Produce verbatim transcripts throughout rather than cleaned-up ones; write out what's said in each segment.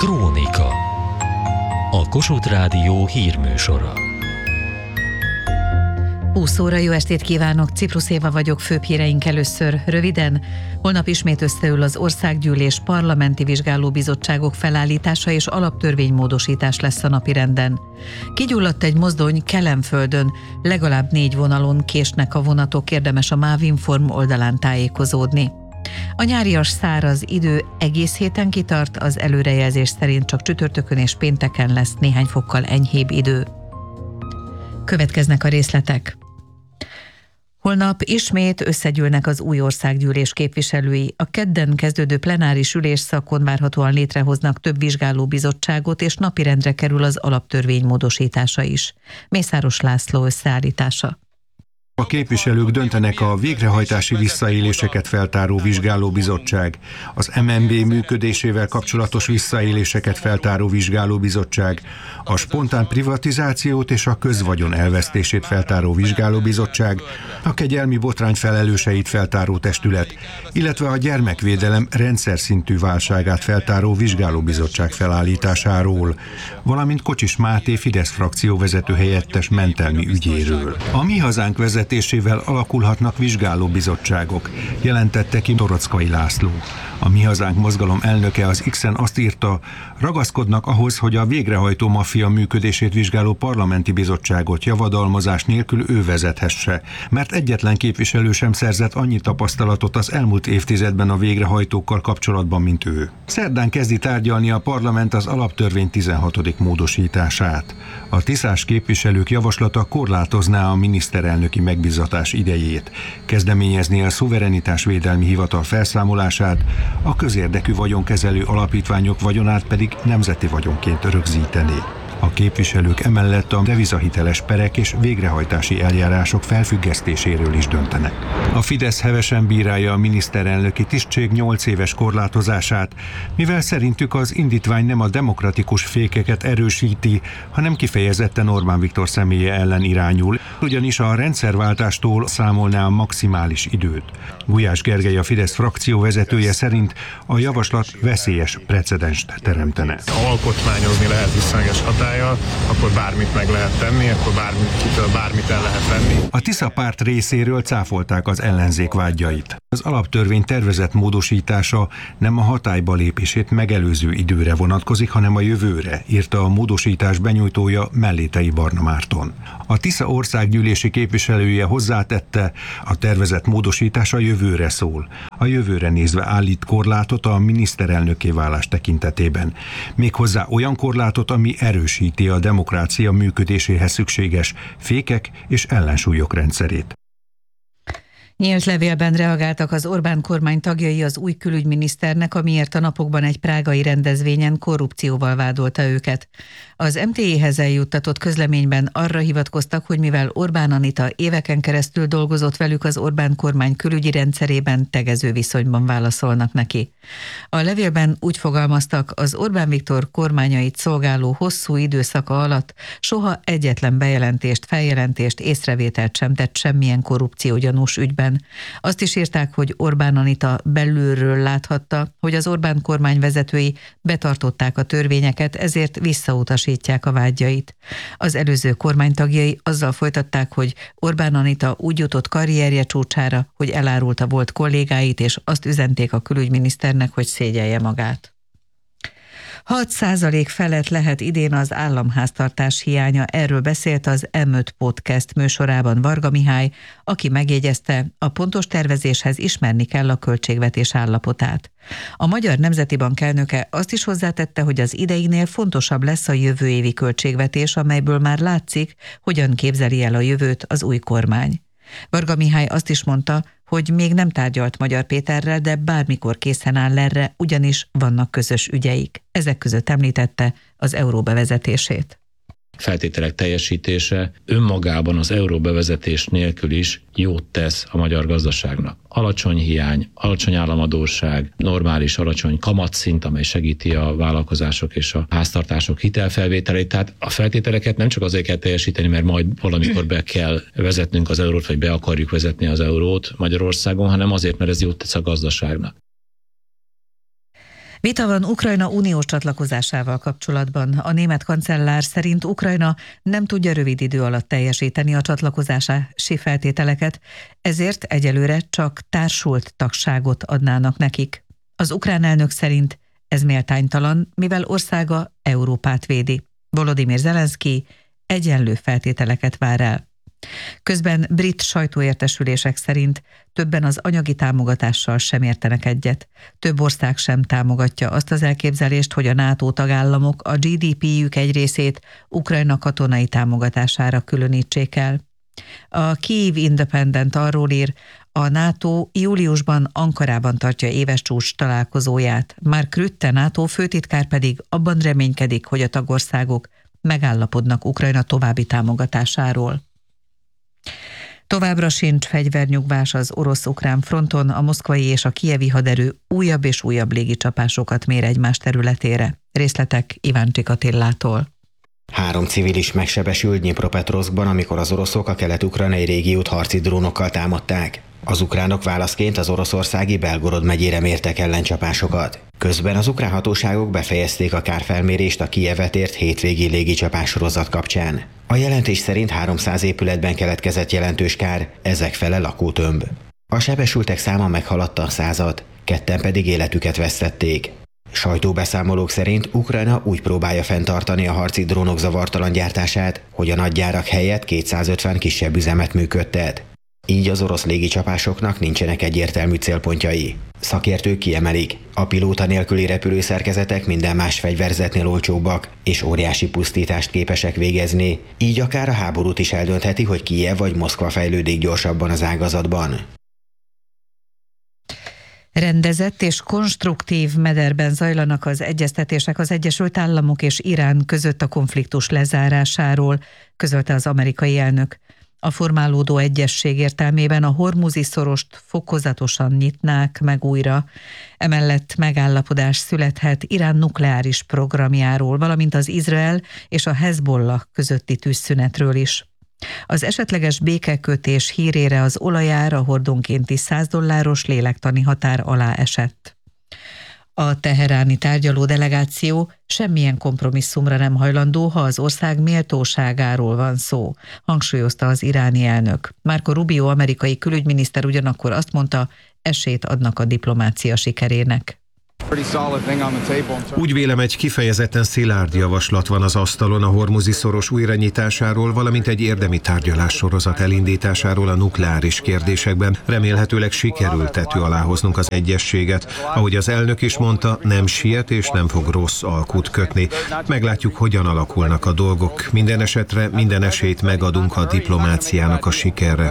Krónika. A Kossuth Rádió hírműsora. húsz óra, jó estét kívánok, Ciprus Éva vagyok, főbb híreink először röviden. Holnap ismét összeül az Országgyűlés, parlamenti vizsgálóbizottságok felállítása és alaptörvénymódosítás lesz a napirenden. Kigyulladt egy mozdony Kelenföldön, legalább négy vonalon késnek a vonatok, érdemes a Mávinform oldalán tájékozódni. A nyárias száraz idő egész héten kitart, az előrejelzés szerint csak csütörtökön és pénteken lesz néhány fokkal enyhébb idő. Következnek a részletek. Holnap ismét összegyűlnek az új Országgyűlés képviselői. A kedden kezdődő plenáris ülésszakon várhatóan létrehoznak több vizsgálóbizottságot, és napirendre kerül az alaptörvény módosítása is. Mészáros László összeállítása. A képviselők döntenek a végrehajtási visszaéléseket feltáró vizsgálóbizottság, az em en bé működésével kapcsolatos visszaéléseket feltáró vizsgálóbizottság, a spontán privatizációt és a közvagyon elvesztését feltáró vizsgálóbizottság, a kegyelmi botrány felelőseit feltáró testület, illetve a gyermekvédelem rendszer szintű válságát feltáró vizsgálóbizottság felállításáról, valamint Kocsis Máté Fidesz frakcióvezető helyettes mentelmi ügyéről. A Mi Hazánk vezetésével alakulhatnak vizsgálóbizottságok, jelentette ki Torockai László. A Mi Hazánk mozgalom elnöke az X-en azt írta, ragaszkodnak ahhoz, hogy a végrehajtó maffia működését vizsgáló parlamenti bizottságot javadalmazás nélkül ő vezethesse, mert egyetlen képviselő sem szerzett annyi tapasztalatot az elmúlt évtizedben a végrehajtókkal kapcsolatban, mint ő. Szerdán kezdi tárgyalni a parlament az alaptörvény tizenhatodik módosítását. A tiszás képviselők javaslata korlátozná a miniszterelnöki megbízatás idejét, kezdeményezni a szuverenitásvédelmi hivatal felszámolását, a közérdekű vagyonkezelő alapítványok vagyonát pedig nemzeti vagyonként rögzíteni. A képviselők emellett a devizahiteles perek és végrehajtási eljárások felfüggesztéséről is döntenek. A Fidesz hevesen bírálja a miniszterelnöki tisztség nyolc éves korlátozását, mivel szerintük az indítvány nem a demokratikus fékeket erősíti, hanem kifejezetten Orbán Viktor személye ellen irányul, ugyanis a rendszerváltástól számolná a maximális időt. Gulyás Gergely, a Fidesz frakció vezetője szerint a javaslat veszélyes precedenst teremtene. Alkotmányozni lehet visszaengedés hatály, akkor bármit meg lehet tenni, akkor bármit, kitől bármit el lehet venni. A Tisza párt részéről cáfolták az ellenzék vádjait. Az alaptörvény tervezett módosítása nem a hatályba lépését megelőző időre vonatkozik, hanem a jövőre, írta a módosítás benyújtója, Mellétei Barna Márton. A Tisza országgyűlési képviselője hozzátette, a tervezett módosítás a jövőre szól. A jövőre nézve állít korlátot a miniszterelnökké válás tekintetében. Méghozzá olyan korlátot, ami erősíti a demokrácia működéséhez szükséges fékek és ellensúlyok rendszerét. Nyílt levélben reagáltak az Orbán kormány tagjai az új külügyminiszternek, amiért a napokban egy prágai rendezvényen korrupcióval vádolta őket. Az em té é-hez eljuttatott közleményben arra hivatkoztak, hogy mivel Orbán Anita éveken keresztül dolgozott velük az Orbán kormány külügyi rendszerében, tegező viszonyban válaszolnak neki. A levélben úgy fogalmaztak, az Orbán Viktor kormányait szolgáló hosszú időszaka alatt soha egyetlen bejelentést, feljelentést, észrevételt sem tett semmilyen korrupciógyanús ügyben. Azt is írták, hogy Orbán Anita belülről láthatta, hogy az Orbán kormány vezetői betartották a törvényeket, ezért visszautasítják a vádjait. Az előző kormány tagjai azzal folytatták, hogy Orbán Anita úgy jutott karrierje csúcsára, hogy elárulta volt kollégáit, és azt üzenték a külügyminiszternek, hogy szégyelje magát. hat százalék felett lehet idén az államháztartás hiánya, erről beszélt az em öt Podcast műsorában Varga Mihály, aki megjegyezte, a pontos tervezéshez ismerni kell a költségvetés állapotát. A Magyar Nemzeti Bank elnöke azt is hozzátette, hogy az ideinél fontosabb lesz a jövő évi költségvetés, amelyből már látszik, hogyan képzeli el a jövőt az új kormány. Varga Mihály azt is mondta, hogy még nem tárgyalt Magyar Péterrel, de bármikor készen áll erre, ugyanis vannak közös ügyeik. Ezek között említette az euró bevezetését. Feltételek teljesítése önmagában az euró bevezetés nélkül is jót tesz a magyar gazdaságnak. Alacsony hiány, alacsony államadósság, normális alacsony kamatszint, amely segíti a vállalkozások és a háztartások hitelfelvételét. Tehát a feltételeket nem csak azért kell teljesíteni, mert majd valamikor be kell vezetnünk az eurót, vagy be akarjuk vezetni az eurót Magyarországon, hanem azért, mert ez jót tesz a gazdaságnak. Vita van Ukrajna uniós csatlakozásával kapcsolatban. A német kancellár szerint Ukrajna nem tudja rövid idő alatt teljesíteni a csatlakozási feltételeket, ezért egyelőre csak társult tagságot adnának nekik. Az ukrán elnök szerint ez méltánytalan, mivel országa Európát védi. Volodymyr Zelenszky egyenlő feltételeket vár el. Közben brit sajtóértesülések szerint többen az anyagi támogatással sem értenek egyet. Több ország sem támogatja azt az elképzelést, hogy a NATO tagállamok a gé dé pé-jük egy részét Ukrajna katonai támogatására különítsék el. A Kyiv Independent arról ír, a NATO júliusban Ankarában tartja éves csúcs találkozóját. Mark Rutte NATO főtitkár pedig abban reménykedik, hogy a tagországok megállapodnak Ukrajna további támogatásáról. Továbbra sincs fegyvernyugvás az orosz-ukrán fronton, a moszkvai és a kijevi haderő újabb és újabb légicsapásokat mér egymás területére. Részletek Iváncsik Attillától. Három civil is megsebesült Dnyipropetroszkban, amikor az oroszok a kelet-ukrajnai régiót harci drónokkal támadták. Az ukránok válaszként az oroszországi Belgorod megyére mértek ellencsapásokat. Közben az ukrán hatóságok befejezték a kárfelmérést a Kijevet ért hétvégi légicsapássorozat kapcsán. A jelentés szerint háromszáz épületben keletkezett jelentős kár, ezek fele lakótömb. A sebesültek száma meghaladta a százat, ketten pedig életüket vesztették. Sajtóbeszámolók szerint Ukrajna úgy próbálja fenntartani a harci drónok zavartalan gyártását, hogy a nagygyárak helyett kétszázötven kisebb üzemet működtet. Így az orosz légicsapásoknak nincsenek egyértelmű célpontjai. Szakértők kiemelik, a pilóta nélküli repülőszerkezetek minden más fegyverzetnél olcsóbbak, és óriási pusztítást képesek végezni, így akár a háborút is eldöntheti, hogy Kijev vagy Moszkva fejlődik gyorsabban az ágazatban. Rendezett és konstruktív mederben zajlanak az egyeztetések az Egyesült Államok és Irán között a konfliktus lezárásáról, közölte az amerikai elnök. A formálódó egyezség értelmében a hormuzi szorost fokozatosan nyitnák meg újra, emellett megállapodás születhet Irán nukleáris programjáról, valamint az Izrael és a Hezbollah közötti tűzszünetről is. Az esetleges békekötés hírére az olajár a hordonkénti száz dolláros lélektani határ alá esett. A teheráni tárgyaló delegáció semmilyen kompromisszumra nem hajlandó, ha az ország méltóságáról van szó, hangsúlyozta az iráni elnök. Marco Rubio amerikai külügyminiszter ugyanakkor azt mondta, esélyt adnak a diplomácia sikerének. Úgy vélem, egy kifejezetten szilárd javaslat van az asztalon a hormuzi szoros újranyitásáról, valamint egy érdemi tárgyalássorozat elindításáról a nukleáris kérdésekben. Remélhetőleg sikerül tető alá hoznunk az egyezséget. Ahogy az elnök is mondta, nem siet és nem fog rossz alkut kötni. Meglátjuk, hogyan alakulnak a dolgok. Minden esetre minden esélyt megadunk a diplomáciának a sikerre.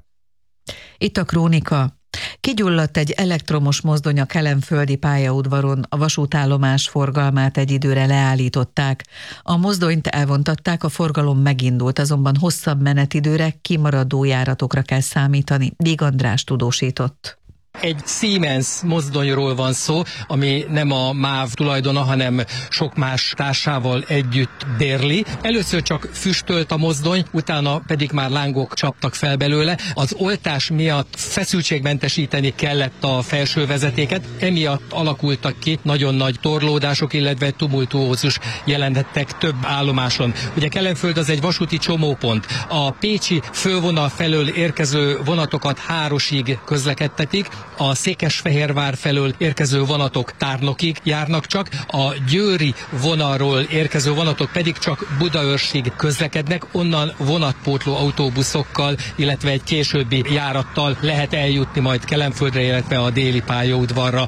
Itt a krónika. Kigyulladt egy elektromos mozdony a kelenföldi pályaudvaron, a vasútállomás forgalmát egy időre leállították. A mozdonyt elvontatták, a forgalom megindult, azonban hosszabb menetidőre kimaradó járatokra kell számítani. Víg András tudósított. Egy Siemens mozdonyról van szó, ami nem a MÁV tulajdona, hanem sok más társával együtt bérli. Először csak füstölt a mozdony, utána pedig már lángok csaptak fel belőle. Az oltás miatt feszültségmentesíteni kellett a felső vezetéket, emiatt alakultak ki nagyon nagy torlódások, illetve tumultuózus jelentettek több állomáson. Ugye Kelenföld az egy vasúti csomópont. A pécsi fővonal felől érkező vonatokat Hárosig közlekedtetik, a Székesfehérvár felől érkező vonatok Tárnokig járnak csak, a győri vonalról érkező vonatok pedig csak Budaörsig közlekednek, onnan vonatpótló autóbuszokkal, illetve egy későbbi járattal lehet eljutni majd Kelenföldre, illetve a déli pályaudvarra.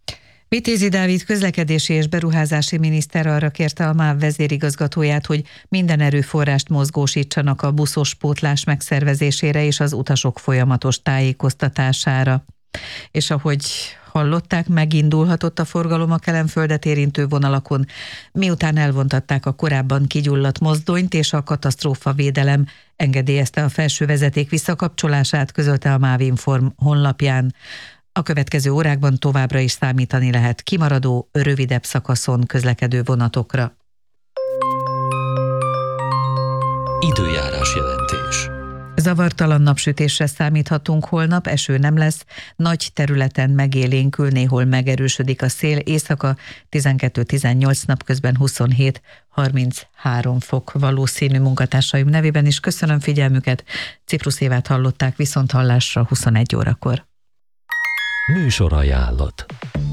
Vitézi Dávid közlekedési és beruházási miniszter arra kérte a MÁV vezérigazgatóját, hogy minden erőforrást mozgósítsanak a buszos pótlás megszervezésére és az utasok folyamatos tájékoztatására. És ahogy hallották, megindulhatott a forgalom a Kelenföldet érintő vonalakon, miután elvontatták a korábban kigyulladt mozdonyt, és a katasztrófavédelem engedélyezte a felső vezeték visszakapcsolását, közölte a MÁV-Inform honlapján. A következő órákban továbbra is számítani lehet kimaradó, rövidebb szakaszon közlekedő vonatokra. Időjárás jelentés. Zavartalan napsütésre számíthatunk holnap, eső nem lesz, nagy területen megélénkül, néhol megerősödik a szél, éjszaka tizenkettő-tizennyolc, napközben huszonhét harminchárom fok valószínű. Munkatársaim nevében is köszönöm figyelmüket. Ciprus Évát hallották, viszont hallásra huszonegy órakor. Műsorajánlat.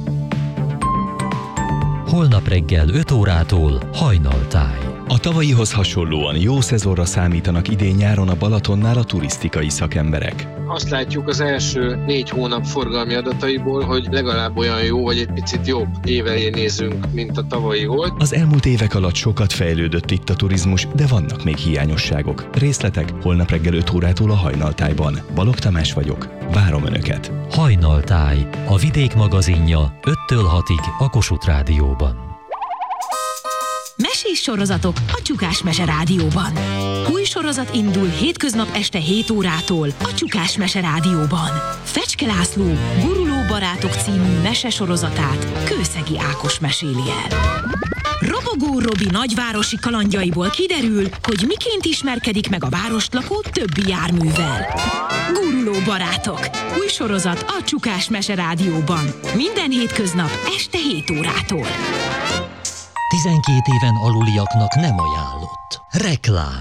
Holnap reggel öt órától Hajnaltáj. A tavalyihoz hasonlóan jó szezonra számítanak idén-nyáron a Balatonnál a turisztikai szakemberek. Azt látjuk az első négy hónap forgalmi adataiból, hogy legalább olyan jó, vagy egy picit jobb évelé nézünk, mint a tavalyi volt. Az elmúlt évek alatt sokat fejlődött itt a turizmus, de vannak még hiányosságok. Részletek holnap reggel öt órától a Hajnaltájban. Balogh Tamás vagyok. Várom Önöket. Hajnaltáj, a Vidék magazinja öttől hatig a Kossuth Rádióban. Mesés sorozatok a Csukás Mese Rádióban. Új sorozat indul hétköznap este hét órától a Csukás Mese Rádióban. Fecske László Guruló barátok című mese sorozatát Kőszegi Ákos meséli el. Robogó Robi nagyvárosi kalandjaiból kiderül, hogy miként ismerkedik meg a várost lakó többi járművel. Guruló barátok. Új sorozat a Csukás Mese Rádióban. Minden hétköznap este hét órától. tizenkét éven aluliaknak nem ajánlott. Reklám.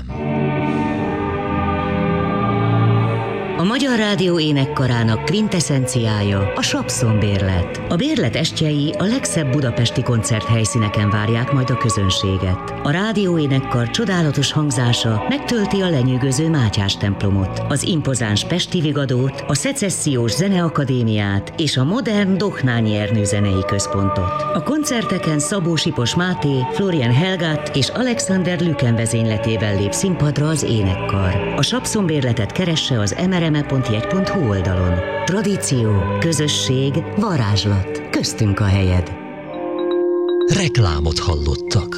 A Magyar Rádió énekkarának kvinteszenciája a Sapszon bérlet. A bérlet estjei a legszebb budapesti koncerthelyszíneken várják majd a közönséget. A rádió énekkar csodálatos hangzása megtölti a lenyűgöző Mátyás templomot, az impozáns Pesti Vigadót, a Szecessziós Zeneakadémiát és a modern Dohnányi Ernő Zenei Központot. A koncerteken Szabó Sipos Máté, Florian Helgát és Alexander Lüken vezényletével lép színpadra az énekkar. A Sapszon bérletet keresse az em er em e pont jegy pont hu oldalon. Tradíció, közösség, varázslat. Köztünk a helyed. Reklámot hallottak.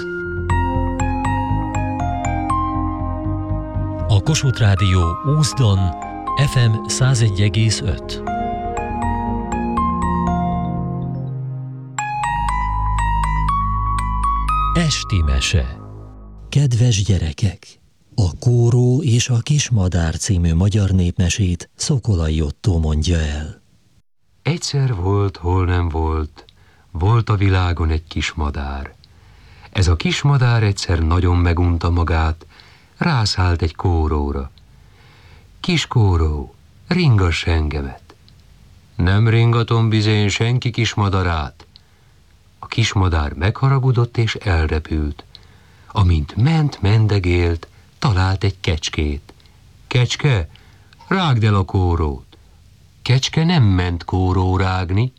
A Kossuth Rádió Úszdon ef em száz egy egész öt. Esti mese. Kedves gyerekek! A Kóró és a Kismadár című magyar népmesét Szokolai Ottó mondja el. Egyszer volt, hol nem volt, volt a világon egy kismadár. Ez a kismadár egyszer nagyon megunta magát, rászállt egy kóróra. Kis kóró, ringass engemet. Nem ringatom bizony senki kismadarát. A kismadár megharagudott és elrepült. Amint ment, mendegélt, talált egy kecskét. Kecske, rágd el a kórót. Kecske nem ment kóró rágni,